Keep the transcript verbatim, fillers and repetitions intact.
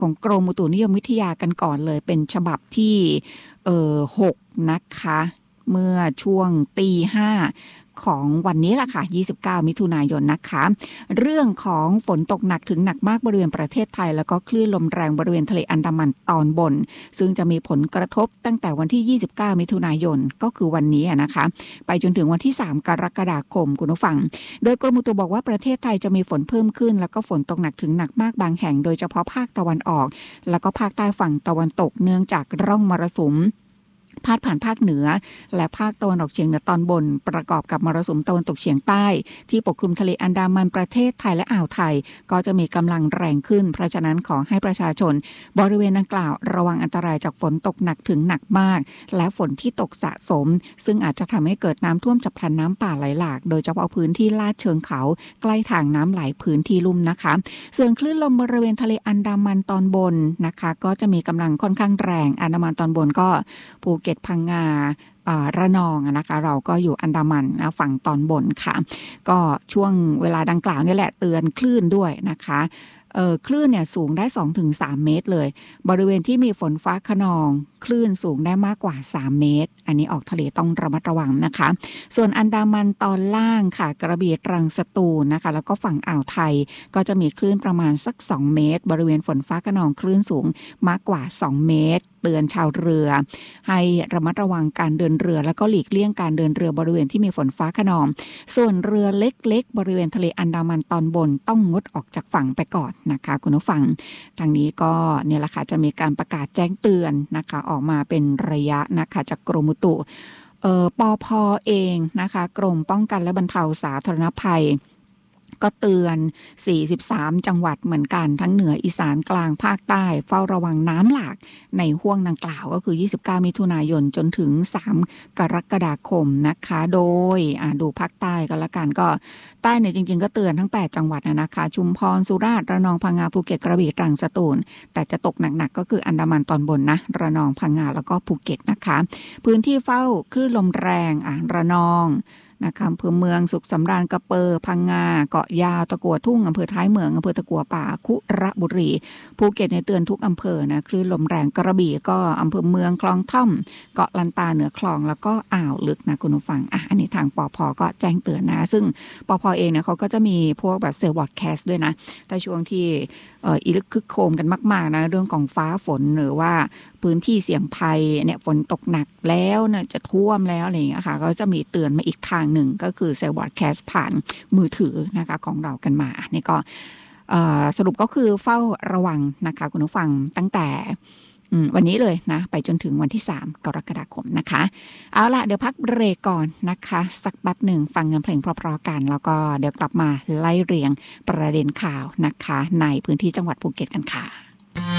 ของกรมอุตุนิยมวิทยากันก่อนเลยเป็นฉบับที่เอ่อหกนะคะเมื่อช่วงตีห้าของวันนี้ล่ะค่ะยี่สิบเก้ามิถุนายนนะคะเรื่องของฝนตกหนักถึงหนักมากบริเวณประเทศไทยแล้วก็คลื่นลมแรงบริเวณทะเลอันดามันตอนบนซึ่งจะมีผลกระทบตั้งแต่วันที่ยี่สิบเก้ามิถุนายนก็คือวันนี้นะคะไปจนถึงวันที่สามกรกฎาคมคุณผู้ฟังโดยกรมอุตุบอกว่าประเทศไทยจะมีฝนเพิ่มขึ้นแล้วก็ฝนตกหนักถึงหนักมากบางแห่งโดยเฉพาะภาคตะวันออกแล้วก็ภาคใต้ฝั่งตะวันตกเนื่องจากร่องมรสุมพาดผ่านภาคเหนือและภาคตะวันออกเฉียงเหนือตอนบนประกอบกับมรสุมตะวันตกเฉียงใต้ที่ปกคลุมทะเลอันดามันประเทศไทยและอ่าวไทยก็จะมีกำลังแรงขึ้นเพราะฉะนั้นขอให้ประชาชนบริเวณดังกล่าวระวังอันตรายจากฝนตกหนักถึงหนักมากและฝนที่ตกสะสมซึ่งอาจจะทำให้เกิดน้ำท่วมฉับพลันน้ำป่าไหลหลากโดยเฉพาะพื้นที่ลาดเชิงเขาใกล้ทางน้ำไหลพื้นที่ลุ่มนะคะส่วนคลื่นลมบริเวณทะเลอันดามันตอนบนนะคะก็จะมีกำลังค่อนข้างแรงอันดามันตอนบนก็ภูเก็ตพังงาระนองนะคะเราก็อยู่อันดามันนะฝั่งตอนบนค่ะก็ช่วงเวลาดังกล่าวนี่แหละเตือนคลื่นด้วยนะคะเอ่อคลื่นเนี่ยสูงได้ สองถึงสาม เมตรเลยบริเวณที่มีฝนฟ้าคะนองคลื่นสูงได้มากกว่าสามเมตรอันนี้ออกทะเลต้องระมัดระวังนะคะส่วนอันดามันตอนล่างค่ะกระบี่ตรังสตูลนะคะแล้วก็ฝั่งอ่าวไทยก็จะมีคลื่นประมาณสักสองเมตรบริเวณฝนฟ้าคะนองคลื่นสูงมากกว่าสองเมตรเตือนชาวเรือให้ระมัดระวังการเดินเรือแล้วก็หลีกเลี่ยงการเดินเรือบริเวณที่มีฝนฟ้าคะนองส่วนเรือเล็กๆบริเวณทะเลอันดามันตอนบนต้องงดออกจากฝั่งไปก่อนนะคะคุณผู้ฟังทางนี้ก็เนี่ยแหละค่ะจะมีการประกาศแจ้งเตือนนะคะออกมาเป็นระยะนะคะจากกรมอุตุเอ่อปภ.เองนะคะกรมป้องกันและบรรเทาสาธารณภัยก็เตือนสี่สิบสามจังหวัดเหมือนกันทั้งเหนืออีสานกลางภาคใต้เฝ้าระวังน้ำหลากในห้วงดังกล่าวก็คือยี่สิบเก้ามิถุนายนจนถึงสามกรกฎาคมนะคะโดยอ่าดูภาคใต้กันละกันก็ใต้เนี่ยจริงๆก็เตือนทั้งแปดจังหวัดนะคะชุมพรสุราษฎร์ระนองพังงาภูเก็ตกระบี่ตรังสตูลแต่จะตกหนักๆก็คืออันดามันตอนบนนะระนองพังงาแล้วก็ภูเก็ตนะคะพื้นที่เฝ้าคลื่นลมแรงอ่าระนองนะคะอำเภอเมืองสุขสำราญกระเปอพังงาเกาะยาวตะกัวทุ่งอำเภอท้ายเมืองอำเภอตะกัวป่าคุระบุรีภูเก็ตในเตือนทุกอำเภอนะคลื่นลมแรงกระบี่ก็อำเภอเมืองคลองท่อมเกาะลันตาเหนือคลองแล้วก็อ่าวลึกนะคุณผู้ฟังอ่ะอันนี้ทางปภ.ก็แจ้งเตือนนะซึ่งปภ.เองเนี่ยเขาก็จะมีพวกแบบเซลล์วอดแคสต์ด้วยนะแต่ช่วงที่เอ่ออีลึกคึกโคมกันมากๆนะเรื่องของฟ้าฝนหรือว่าพื้นที่เสี่ยงภัยเนี่ยฝนตกหนักแล้วเนี่ยจะท่วมแล้วอะไรอย่างเงี้ยค่ะก็จะมีเตือนมาอีกทางหนึ่งก็คือเซลล์วอดแคสต์ผ่านมือถือนะคะของเรากันมานี่ก็สรุปก็คือเฝ้าระวังนะคะคุณผู้ฟังตั้งแต่วันนี้เลยนะไปจนถึงวันที่สามกรกฎาคมนะคะเอาล่ะเดี๋ยวพักเบรกก่อนนะคะสักแป๊บหนึ่งฟังเงินเพลงเพราะๆกันแล้วก็เดี๋ยวกลับมาไล่เรียงประเด็นข่าวนะคะในพื้นที่จังหวัดภูเก็ตกันค่ะ